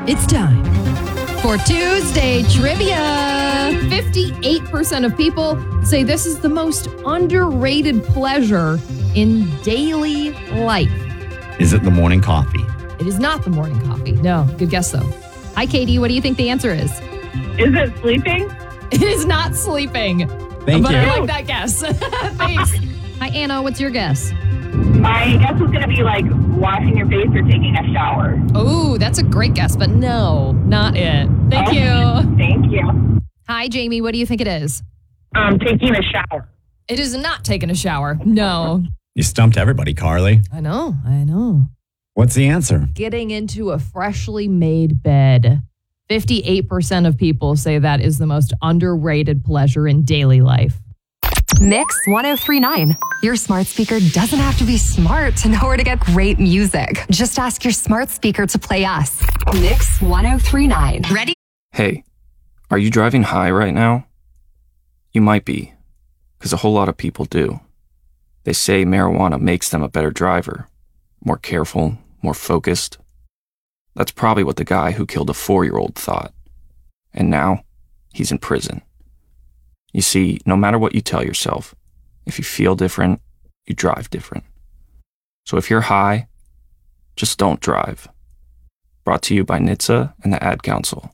It's time for Tuesday Trivia. 58% of people say this is the most underrated pleasure in daily life. Is it the morning coffee? It is not the morning coffee. No, good guess though. Hi, Katie. What do you think the answer is? Is it sleeping? It is not sleeping. Thank but you. I like that guess. Thanks. Hi, Anna. What's your guess? My guess was going to be like washing your face or taking a shower. Oh, that's a great guess, but no, not it. Thank you. Thank you. Hi, Jamie. What do you think it is? Taking a shower. It is not taking a shower. No. You stumped everybody, Carly. I know. What's the answer? Getting into a freshly made bed. 58% of people say that is the most underrated pleasure in daily life. Mix 1039. Your smart speaker doesn't have to be smart to know where to get great music. Just ask your smart speaker to play us. Mix 1039. Ready? Hey, are you driving high right now? You might be, because a whole lot of people do. They say marijuana makes them a better driver, more careful, more focused. That's probably what the guy who killed a 4-year-old thought. And now, he's in prison. You see, no matter what you tell yourself, if you feel different, you drive different. So if you're high, just don't drive. Brought to you by NHTSA and the Ad Council.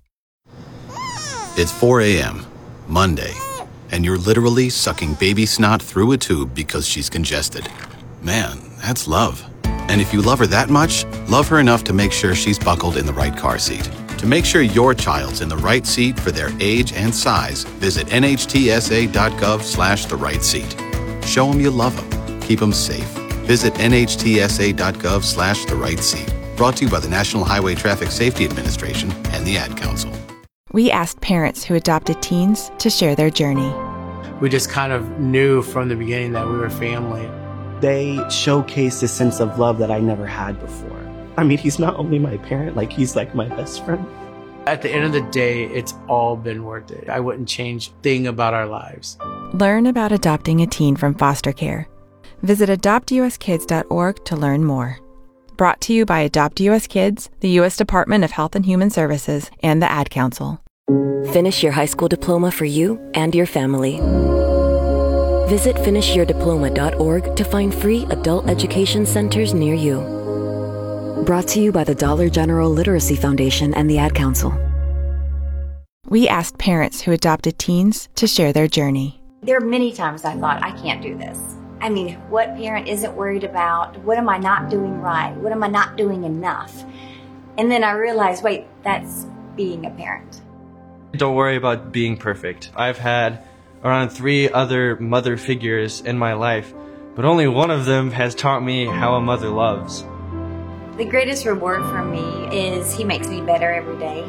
It's 4 a.m., Monday, and you're literally sucking baby snot through a tube because she's congested. Man, that's love. And if you love her that much, love her enough to make sure she's buckled in the right car seat. To make sure your child's in the right seat for their age and size, visit nhtsa.gov/the right seat. Show them you love them. Keep them safe. Visit nhtsa.gov/the right seat. Brought to you by the National Highway Traffic Safety Administration and the Ad Council. We asked parents who adopted teens to share their journey. We just kind of knew from the beginning that we were family. They showcase a sense of love that I never had before. I mean, he's not only my parent, he's like my best friend. At the end of the day, it's all been worth it. I wouldn't change a thing about our lives. Learn about adopting a teen from foster care. Visit adoptuskids.org to learn more. Brought to you by Adopt US Kids, the U.S. Department of Health and Human Services, and the Ad Council. Finish your high school diploma for you and your family. Visit finishyourdiploma.org to find free adult education centers near you. Brought to you by the Dollar General Literacy Foundation and the Ad Council. We asked parents who adopted teens to share their journey. There are many times I thought, I can't do this. I mean, what parent isn't worried about? What am I not doing right? What am I not doing enough? And then I realized, wait, that's being a parent. Don't worry about being perfect. I've had around 3 other mother figures in my life, but only one of them has taught me how a mother loves. The greatest reward for me is he makes me better every day.